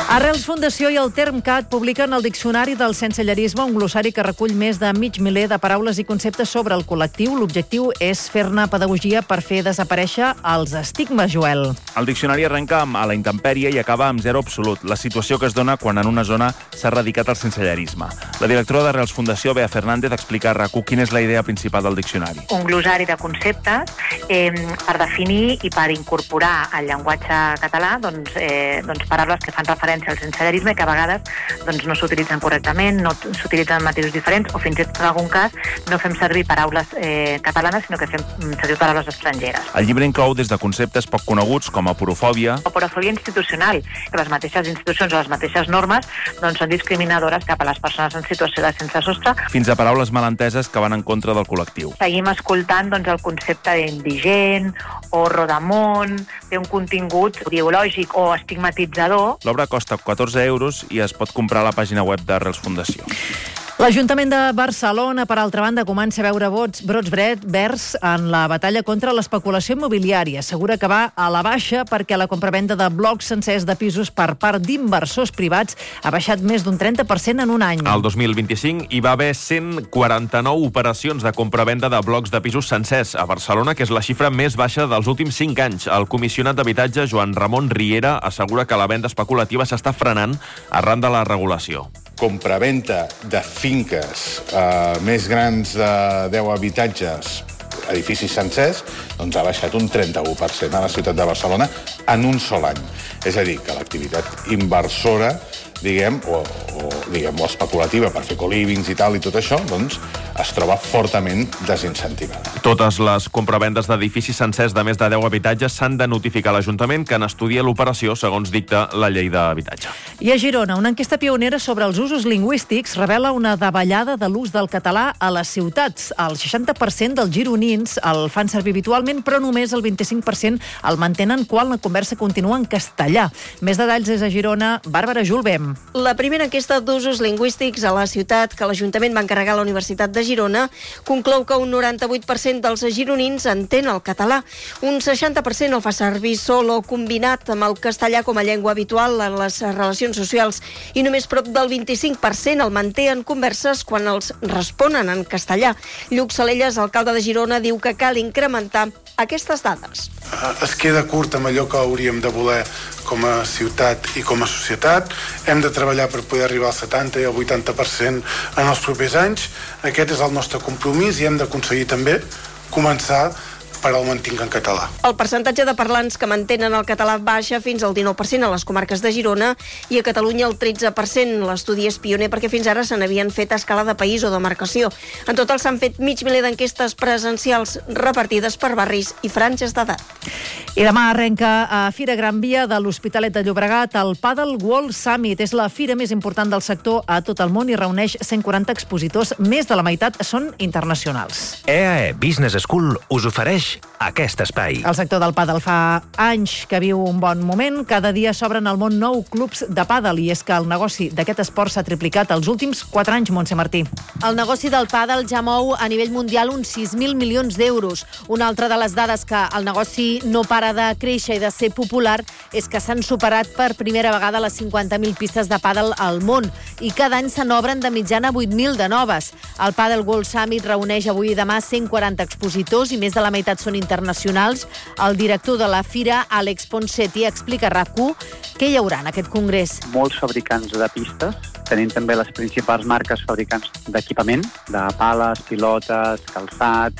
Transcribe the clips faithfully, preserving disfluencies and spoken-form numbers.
Arrels Fundació i el Termcat publiquen el Diccionari del Sensellerisme, un glossari que recull més de mig miler de paraules i conceptes sobre el col·lectiu. L'objectiu és fer-ne pedagogia per fer desaparèixer els estigmes, Joel. El diccionari arrenca amb a la intempèrie i acaba amb zero absolut, la situació que es dona quan en una zona s'ha radicat el sensellerisme. La directora d'Arrels Fundació, Bea Fernández, explica a RAC u quina és la idea principal del diccionari. Un glossari de conceptes eh, per definir i per incorporar al llenguatge català doncs, eh, doncs paraules que fan referència al sensellerisme i que a vegades doncs, no s'utilitzen correctament, no s'utilitzen matisos diferents o fins i tot en algun cas no fem servir paraules eh, catalanes, sinó que fem servir paraules estrangeres. El llibre inclou des de conceptes poc coneguts com a porofòbia, Porofòbia institucional, que les mateixes institucions o les mateixes normes doncs, són discriminadores cap a les persones en situació de sense sostre, fins a paraules malenteses que van en contra del col·lectiu. Seguim escoltant doncs, el concepte d'indigent o rodamón, té un contingut ideològic o estigmatitzador. L'obra costa catorze euros i es pot comprar a la pàgina web d'Arrels Fundació. L'Ajuntament de Barcelona, per altra banda, comença a veure vots, brots verds en la batalla contra l'especulació immobiliària. Assegura que va a la baixa perquè la compravenda de blocs sencers de pisos per part d'inversors privats ha baixat més d'un trenta per cent en un any. El dos mil vint-i-cinc hi va haver cent quaranta-nou operacions de compravenda de blocs de pisos sencers a Barcelona, que és la xifra més baixa dels últims cinc anys. El comissionat d'habitatge, Joan Ramon Riera, assegura que la venda especulativa s'està frenant arran de la regulació. Compraventa de finques eh, més grans de deu habitatges, edificis sencers, doncs ha baixat un trenta-u per cent a la ciutat de Barcelona en un sol any. És a dir, que l'activitat inversora, diguem, o, o, diguem, o especulativa per fer colivings i tal i tot això, doncs es troba fortament desincentivada. Totes les compravendes d'edificis sencers de més de deu habitatges s'han de notificar a l'Ajuntament, que n'estudia l'operació segons dicta la llei d'habitatge. I a Girona, una enquesta pionera sobre els usos lingüístics revela una davallada de l'ús del català a les ciutats. El seixanta per cent dels gironins el fan servir habitualment, però només el vint-i-cinc per cent el mantenen quan la conversa continua en castellà. Més detalls des de Girona, Bàrbara Julbem. La primera enquesta d'usos lingüístics a la ciutat que l'Ajuntament va encarregar a la Universitat de Girona conclou que un noranta-vuit per cent dels gironins entén el català. Un seixanta per cent el fa servir sol o combinat amb el castellà com a llengua habitual en les relacions socials i només prop del vint-i-cinc per cent el manté en converses quan els responen en castellà. Lluc Salelles, alcalde de Girona, diu que cal incrementar aquestes dades. Es queda curt amb allò que hauríem de voler com a ciutat i com a societat. Hem de treballar per poder arribar al setanta i al vuitanta per cent en els propers anys. Aquest és el nostre compromís i hem d'aconseguir també començar per al mantinc en català. El percentatge de parlants que mantenen el català baixa fins al dinou per cent a les comarques de Girona i a Catalunya el tretze per cent. L'estudi és pioner perquè fins ara se n'havien fet a escala de país o demarcació. En total s'han fet mig miler d'enquestes presencials repartides per barris i franges d'edat. I demà arrenca a Fira Gran Via de l'Hospitalet de Llobregat el Paddle World Summit. És la fira més important del sector a tot el món i reuneix cent quaranta expositors. Més de la meitat són internacionals. E A E Business School us ofereix aquest espai. El sector del pàdel fa anys que viu un bon moment. Cada dia s'obren al món nou clubs de pàdel i és que el negoci d'aquest esport s'ha triplicat els últims quatre anys, Montse Martí. El negoci del pàdel ja mou a nivell mundial uns sis mil milions d'euros. Una altra de les dades que el negoci no para de créixer i de ser popular és que s'han superat per primera vegada les cinquanta mil pistes de pàdel al món i cada any se n'obren de mitjana vuit mil de noves. El Paddle World Summit reuneix avui i demà cent quaranta expositors i més de la meitat són internacionals. El director de la fira, Àlex Ponseti, explica a RAC u què hi haurà en aquest congrés. Molts fabricants de pistes, tenim també les principals marques fabricants d'equipament, de pales, pilotes, calçat,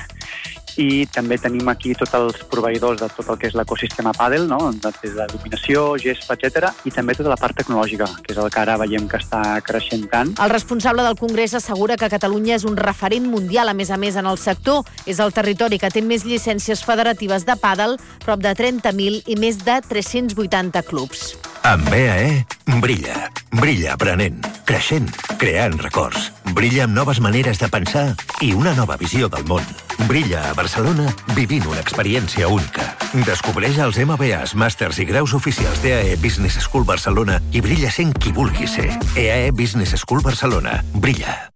i també tenim aquí tots els proveïdors de tot el que és l'ecosistema pàdel, no? Des d'il·luminació, gespa, etcètera, i també tota la part tecnològica, que és el que ara veiem que està creixent tant. El responsable del congrés assegura que Catalunya és un referent mundial, a més a més, en el sector. És el territori que té més llicències federatives de pàdel, prop de trenta mil i més de tres-cents vuitanta clubs. Amb E A E, brilla. Brilla aprenent, creixent, creant records. Brilla amb noves maneres de pensar i una nova visió del món. Brilla a Barcelona vivint una experiència única. Descobreix els M B As, màsters i graus oficials d'E A E Business School Barcelona i brilla sent qui vulgui ser. E A E Business School Barcelona. Brilla.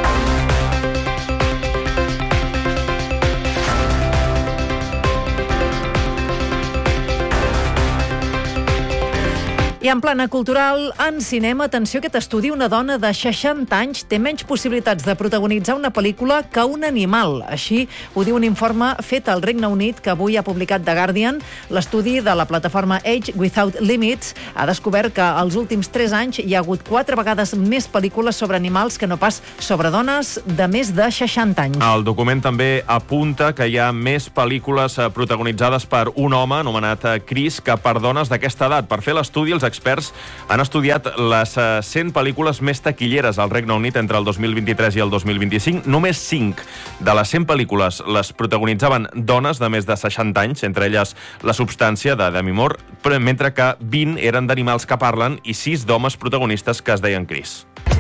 I en plana cultural, en cinema, atenció a aquest estudi, una dona de seixanta anys té menys possibilitats de protagonitzar una pel·lícula que un animal. Així ho diu un informe fet al Regne Unit que avui ha publicat The Guardian. L'estudi de la plataforma Age Without Limits ha descobert que als últims tres anys hi ha hagut quatre vegades més pel·lícules sobre animals que no pas sobre dones de més de seixanta anys. El document també apunta que hi ha més pel·lícules protagonitzades per un home, anomenat Chris, que per dones d'aquesta edat. Per fer l'estudi, els experts han estudiat les cent pel·lícules més taquilleres al Regne Unit entre el dos mil vint-i-tres i el dos mil vint-i-cinc. Només cinc de les cent pel·lícules les protagonitzaven dones de més de seixanta anys, entre elles La substància de Demi Moore, mentre que vint eren d'animals que parlen i sis d'homes protagonistes que es deien Chris.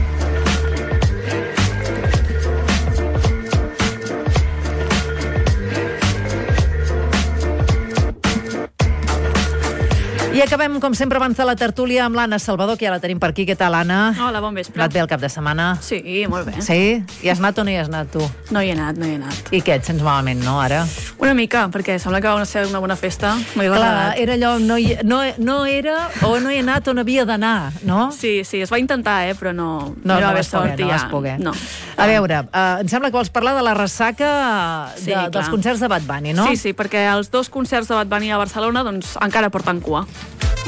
I acabem, com sempre, abans de la tertúlia amb l'Anna Salvador, que ja la tenim per aquí. Què tal, Anna? Hola, bon vespre. Va et bé el cap de setmana? Sí, molt bé. Sí? Hi has anat o no hi has anat, tu? No hi he anat, no hi he anat. I què, et sents malament, no, ara? Una mica, perquè sembla que va ser una bona festa. Clar, era allò, no, hi, no, no era o no he anat on havia d'anar, no? Sí, sí, es va intentar, eh, però no, no, no, no va haver vas poder, sort. No ja. vas poder. No. A veure, uh, em sembla que vols parlar de la ressaca de, sí, dels concerts de Bad Bunny, no? Sí, sí, perquè els dos concerts de Bad Bunny a Barcelona doncs, encara porten cua.